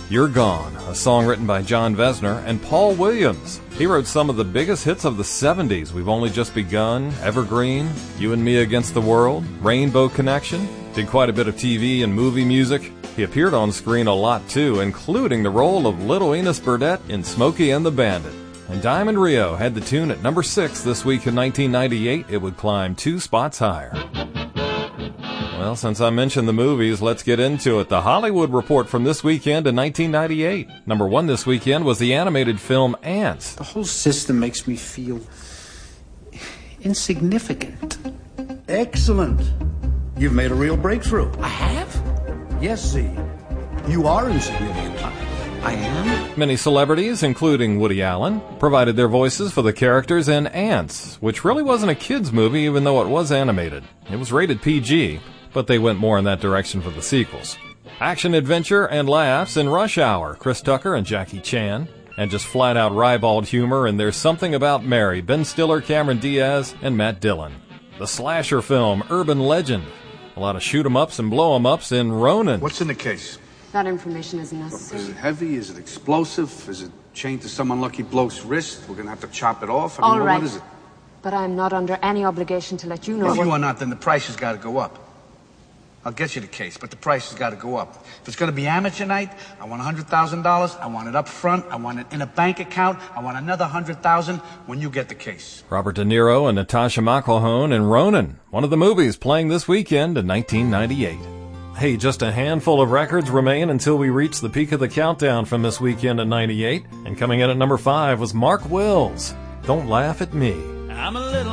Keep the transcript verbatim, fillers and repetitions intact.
You're Gone, a song written by John Vesner and Paul Williams. He wrote some of the biggest hits of the seventies, We've Only Just Begun, Evergreen, You and Me Against the World, Rainbow Connection. Did quite a bit of T V and movie music. He appeared on screen a lot too, including the role of Little Enos Burdett in Smokey and the Bandit. And Diamond Rio had the tune at number six this week in nineteen ninety-eight. It would climb two spots higher. Well, since I mentioned the movies, let's get into it. The Hollywood Report from this weekend in nineteen ninety-eight. Number one this weekend was the animated film Ants. The whole system makes me feel insignificant. Excellent. You've made a real breakthrough. I have? Yes, Z. You are insignificant. I am? Many celebrities, including Woody Allen, provided their voices for the characters in Ants, which really wasn't a kids' movie even though it was animated. It was rated P G, but they went more in that direction for the sequels. Action, adventure, and laughs in Rush Hour, Chris Tucker and Jackie Chan. And just flat-out ribald humor in There's Something About Mary, Ben Stiller, Cameron Diaz, and Matt Dillon. The slasher film Urban Legend. A lot of shoot-em-ups and blow-em-ups in Ronin. What's in the case? That information isn't necessary. Is it heavy? Is it explosive? Is it chained to some unlucky bloke's wrist? We're going to have to chop it off? I mean, All right. What is it? But I'm not under any obligation to let you know If what... you are not, then the price has got to go up. I'll get you the case, but the price has got to go up. If it's going to be amateur night, I want one hundred thousand dollars. I want it up front. I want it in a bank account. I want another one hundred thousand dollars when you get the case. Robert De Niro and Natasha McElhone in Ronin, one of the movies playing this weekend in nineteen ninety-eight. Hey, just a handful of records remain until we reach the peak of the countdown from this weekend in ninety-eight. And coming in at number five was Mark Wills, Don't Laugh at Me. I'm a little